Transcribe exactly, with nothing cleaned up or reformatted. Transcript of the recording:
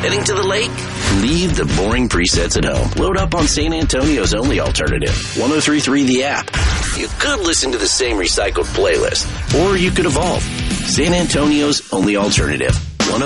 Heading to the lake? Leave the boring presets at home. Load up on San Antonio's only alternative, one oh three point three The App. You could listen to the same recycled playlist, or you could evolve. San Antonio's only alternative.